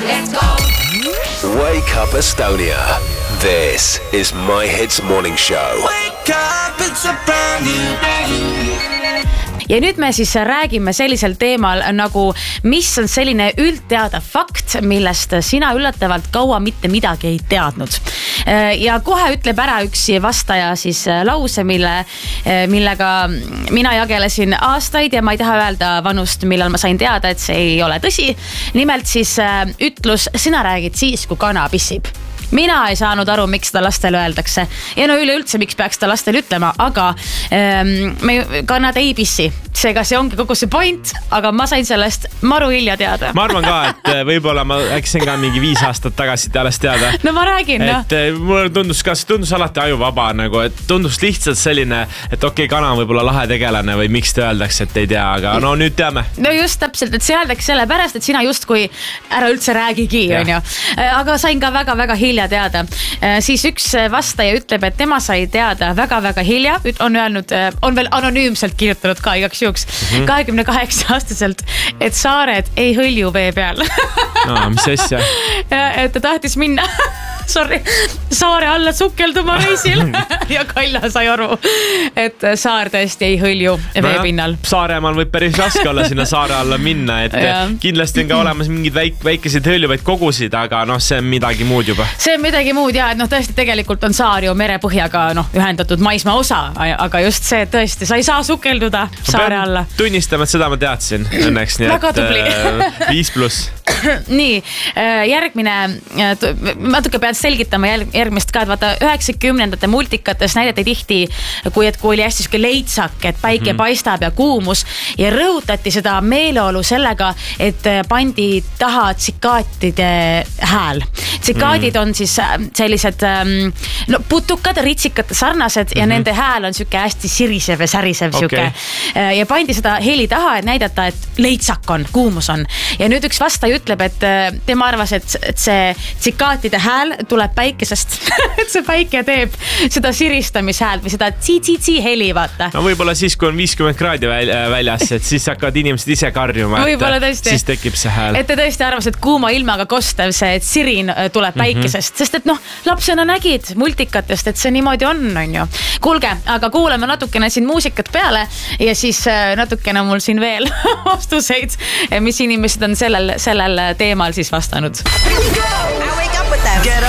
Let's go. Wake up Estonia. This is My Hits Morning Show. Wake up, it's a brand new day. Ja nüüd me siis räägime sellisel teemal nagu, mis on selline üldteada fakt, millest sina üllatavalt kaua mitte midagi ei teadnud. Ja kohe ütleb ära üks vastaja siis lause, millega mina jagelesin aastaid ja ma ei taha öelda vanust, millal ma sain teada, et see ei ole tõsi. Nimelt siis ütlus, sina räägid siis, kui kana pissib. Mina ei saanud aru, miks seda lastele öeldakse. Ja no üleüldse, miks peaks seda lastele ütlema, aga kannad ei pissi. Seega see ongi kogu see point, aga ma sain sellest maru hilja teada. Ma arvan ka, et võib-olla ma äksin ka mingi 5 aastat tagasi alles teada. No ma räägin, et mulle tundus alati ajuvaba, nagu, et tundus lihtsalt selline, et okei, kana on võib-olla lahe tegelane või miks te öeldakse, et ei tea, aga no nüüd teame. No just täpselt, et see öeldakse selle pärast, et sina justkui ära üldse räägigi, on ju. Aga sain ka väga-väga hilja teada. Siis üks vastaja ütleb, et tema sai teada väga-väga hilja, on veel anonüümselt kirjutanud ka igaks juhuks 28-aastaselt, et saared ei hõlju vee peal. Mis asja? Et ta tahtis minna saare alla sukelduma reisil ja Kaila sai aru, et saar tõesti ei hõlju veepinnal. Saaremaal võib päris raske olla sinna saare alla minna, et kindlasti on ka olemas mingid väikeseid hõljuvaid kogusid, aga see on midagi muud juba. See on midagi muud ja, et tõesti tegelikult on saar ju merepõhjaga ühendatud maismaa osa, aga just see tõesti, sa ei saa sukelduda saare alla. Tunnistama, et seda ma teadsin õnneks, nii väga tubli. 5+. Nii, järgmine, natuke pean selgitama järgmist ka, et vaata 90-ndate multikates näidati tihti, kui oli hästi siuke leitsak, et päike paistab ja kuumus ja rõhutati seda meeleolu sellega, et pandi taha tsikaatide hääl. Tsikaadid on siis sellised putukad, ritsikad sarnased ja nende hääl on siuke hästi sirisev ja särisev siuke. Ja pandi seda heli taha, et näidata, et leitsak on, kuumus on. Ja nüüd üks vastaja ütleb, et tema arvas, et see tsikaatide hääl tuleb päikesest, et see päike teeb seda siristamishäält või seda tsi-tsi-tsi heli, vaata. No võib-olla siis, kui on 50 kraadi väljas, et siis hakkavad inimesed ise karjuma, et siis tekib see hääl. Et te tõesti arvas, et kuuma ilmaga kostev see sirin tuleb päikesest, sest et lapsena nägid multikatest, et see niimoodi on ju. Kuulge, aga kuulame natukene siin muusikat peale ja siis natukene mul siin veel vastuseid, mis inimesed on sellel teemal siis vastanud. I wake up with them.